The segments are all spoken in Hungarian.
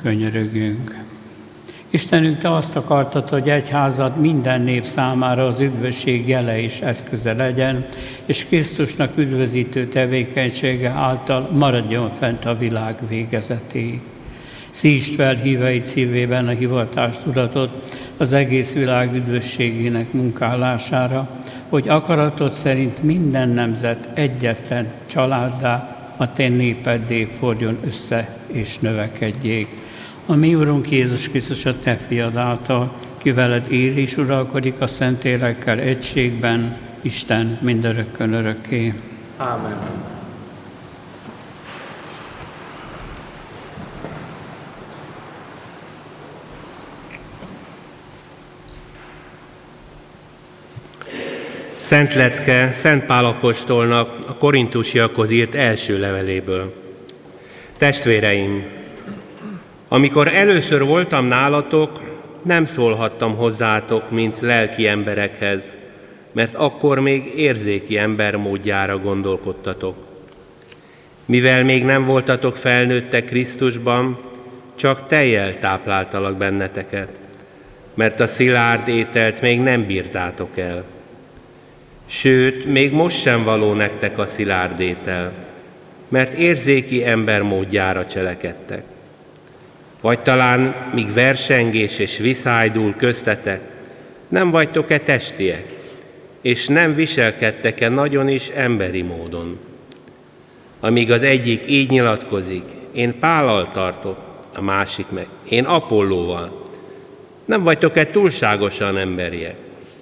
Könyörögjünk. Istenünk, Te azt akartad, hogy egyházad minden nép számára az üdvösség jele és eszköze legyen, és Krisztusnak üdvözítő tevékenysége által maradjon fent a világ végezetéig. Szítsd fel híveid szívében a hivatás tudatot az egész világ üdvösségének munkálására, hogy akaratod szerint minden nemzet egyetlen családdá, a Te népeddé fordjon össze és növekedjék. A mi Urunk Jézus Krisztus, a Te fiad által, ki veled él és uralkodik a Szentlélekkel egységben, Isten mindörökkön örökké. Ámen. Szent lecke Szent Pál apostolnak a korintusiakhoz írt első leveléből. Testvéreim, amikor először voltam nálatok, nem szólhattam hozzátok, mint lelki emberekhez, mert akkor még érzéki ember módjára gondolkodtatok. Mivel még nem voltatok felnőttek Krisztusban, csak tejjel tápláltalak benneteket, mert a szilárd ételt még nem bírtátok el. Sőt, még most sem való nektek a szilárd étel, mert érzéki ember módjára cselekedtek. Vagy talán, míg versengés és viszájdul köztetek, nem vagytok-e testiek, és nem viselkedtek-e nagyon is emberi módon? Amíg az egyik így nyilatkozik, én Pállal tartok, a másik meg, én Apollóval. Nem vagytok-e túlságosan emberiek?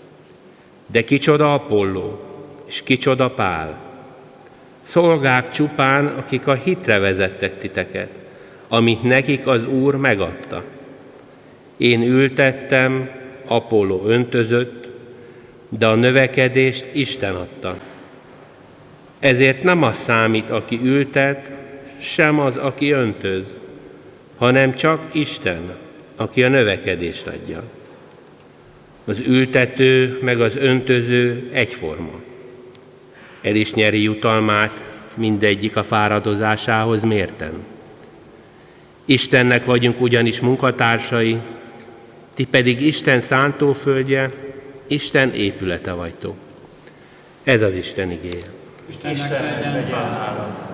De kicsoda Apolló, és kicsoda Pál? Szolgák csupán, akik a hitre vezettek titeket, amit nekik az Úr megadta. Én ültettem, Apolló öntözött, de a növekedést Isten adta. Ezért nem az számít, aki ültet, sem az, aki öntöz, hanem csak Isten, aki a növekedést adja. Az ültető meg az öntöző egyforma. El is nyeri jutalmát, mindegyik a fáradozásához mérten. Istennek vagyunk ugyanis munkatársai, ti pedig Isten szántóföldje, Isten épülete vagytok. Ez az Isten igéje. Istennek legyen hála.